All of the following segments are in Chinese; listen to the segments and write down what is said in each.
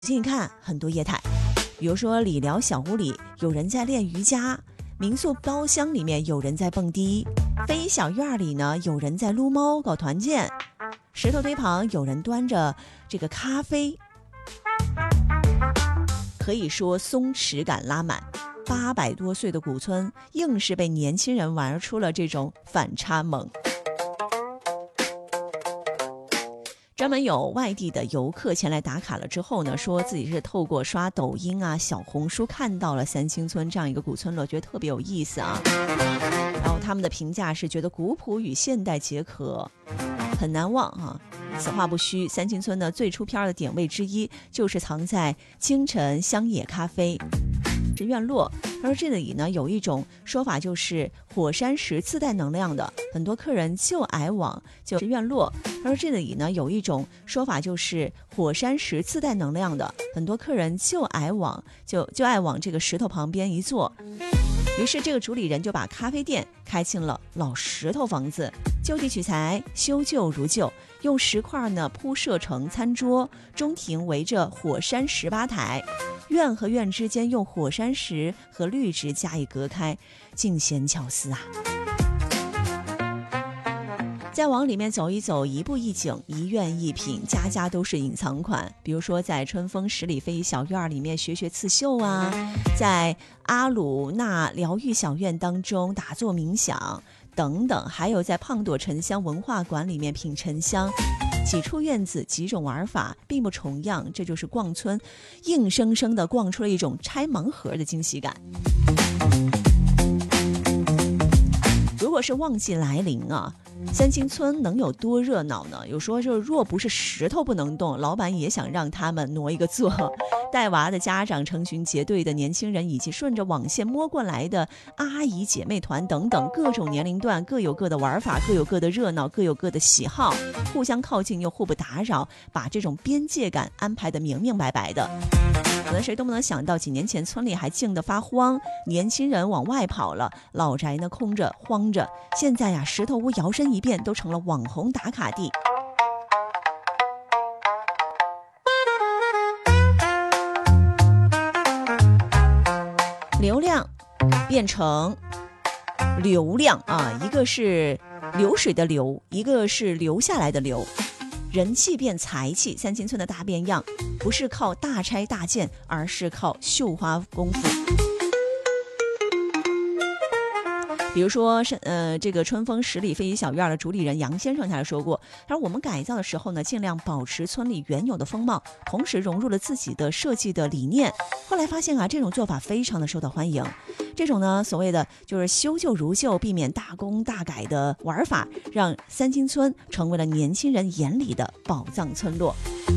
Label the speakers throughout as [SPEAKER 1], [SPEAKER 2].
[SPEAKER 1] 近一看，很多业态，比如说理疗小屋里有人在练瑜伽，民宿包厢里面有人在蹦迪，非遗小院里呢有人在撸猫搞团建，石头堆旁有人端着这个咖啡，可以说松弛感拉满。800多岁的古村硬是被年轻人玩出了这种反差萌。专门有外地的游客前来打卡了之后呢，说自己是透过刷抖音啊、小红书看到了三清村这样一个古村落，觉得特别有意思啊。然后他们的评价是觉得古朴与现代结合，很难忘啊。此话不虚，三清村的最出片的点位之一就是藏在清晨乡野咖啡是院落。他说这里呢有一种说法，就是火山石自带能量的，很多客人就爱往就是院落。他说这里呢有一种说法，就是火山石自带能量的，很多客人就爱往这个石头旁边一坐。于是这个主理人就把咖啡店开进了老石头房子，就地取材，修旧如旧，用石块呢铺设成餐桌，中庭围着火山石吧台，院和院之间用火山石和绿植加以隔开，尽显巧思啊。再往里面走一走，一步一景，一院一品，家家都是隐藏款。比如说在春风十里非遗小院里面学刺绣啊，在阿鲁纳疗愈小院当中打坐冥想等等，还有在胖朵沉香文化馆里面品沉香。几处院子几种玩法并不重样，这就是逛村硬生生的逛出了一种拆盲盒的惊喜感。如果是旺季来临啊，三清村能有多热闹呢？有说就是若不是石头不能动，老板也想让他们挪一个座。带娃的家长、成群结队的年轻人，以及顺着网线摸过来的阿姨姐妹团等等，各种年龄段各有各的玩法，各有各的热闹，各有各的喜好，互相靠近又互不打扰，把这种边界感安排得明明白白的。可能谁都不能想到，几年前村里还静得发慌，年轻人往外跑了，老宅呢空着荒着，现在呀石头屋摇身一变都成了网红打卡地。流量变成流量啊，一个是流水的流，一个是留下来的流。人气变财气，三清村的大变样不是靠大拆大建，而是靠绣花功夫。比如说这个春风十里非遗小院的主理人杨先生他还说过，他说我们改造的时候呢，尽量保持村里原有的风貌，同时融入了自己的设计的理念。后来发现啊，这种做法非常的受到欢迎。这种呢所谓的就是修旧如旧，避免大工大改的玩法，让三清村成为了年轻人眼里的宝藏村落。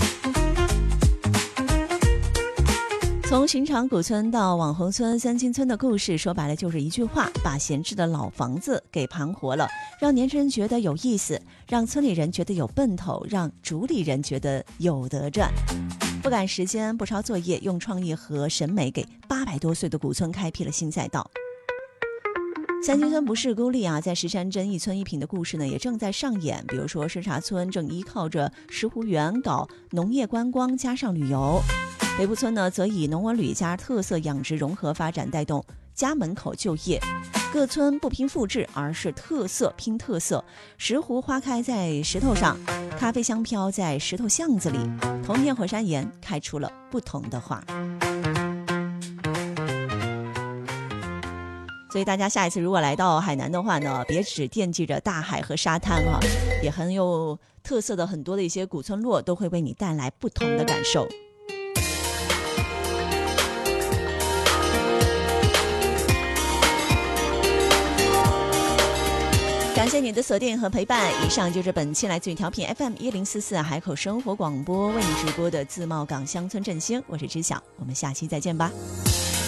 [SPEAKER 1] 从寻常古村到网红村，三清村的故事说白了就是一句话，把闲置的老房子给盘活了，让年轻人觉得有意思，让村里人觉得有奔头，让主理人觉得有得赚。不赶时间，不抄作业，用创意和审美给800多岁的古村开辟了新赛道。三清村不是孤立啊，在石山镇一村一品的故事呢也正在上演。比如说石茶村正依靠着石湖园搞农业观光加上旅游，北部村呢则以农文旅加特色养殖融合发展，带动家门口就业。各村不拼复制，而是特色拼特色。石斛花开在石头上，咖啡香飘在石头巷子里，同片火山岩开出了不同的花。所以大家下一次如果来到海南的话呢，别只惦记着大海和沙滩啊，也很有特色的很多的一些古村落都会为你带来不同的感受。感谢你的锁定和陪伴，以上就是本期来自于调频 FM1044 海口生活广播为你直播的自贸港乡村振兴，我是知晓，我们下期再见吧。